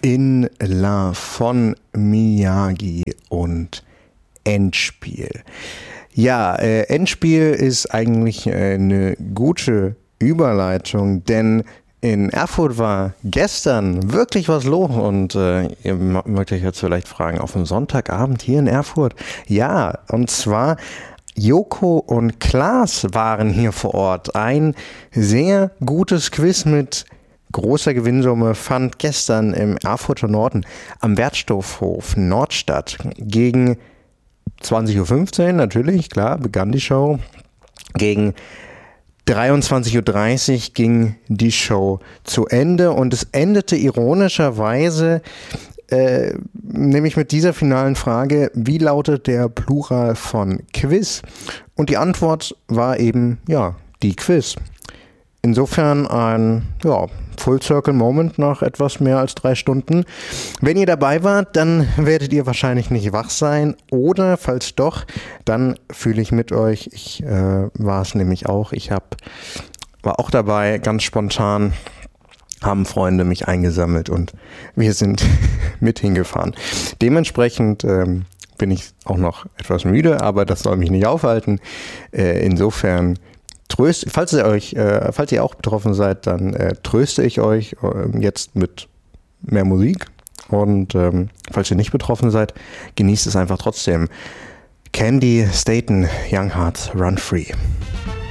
In Love von Miyagi und Endspiel. Ja, Endspiel ist eigentlich eine gute Überleitung, denn in Erfurt war gestern wirklich was los und ihr mögt euch jetzt vielleicht fragen, auf einem Sonntagabend hier in Erfurt? Ja, und zwar Joko und Klaas waren hier vor Ort. Ein sehr gutes Quiz mit großer Gewinnsumme fand gestern im Erfurter Norden am Wertstoffhof Nordstadt. Gegen 20.15 Uhr, natürlich, klar, begann die Show. Gegen 23.30 Uhr ging die Show zu Ende und es endete ironischerweise nämlich mit dieser finalen Frage: Wie lautet der Plural von Quiz? Und die Antwort war eben, ja, die Quiz. Insofern ein, ja, Full-Circle-Moment nach etwas mehr als 3 Stunden. Wenn ihr dabei wart, dann werdet ihr wahrscheinlich nicht wach sein. Oder, falls doch, dann fühle ich mit euch. Ich war es nämlich auch. War auch dabei, ganz spontan. Haben Freunde mich eingesammelt und wir sind mit hingefahren. Dementsprechend bin ich auch noch etwas müde, aber das soll mich nicht aufhalten. Insofern falls ihr auch betroffen seid, dann tröste ich euch jetzt mit mehr Musik. Und falls ihr nicht betroffen seid, genießt es einfach trotzdem. Candy Staten, Young Hearts, Run Free.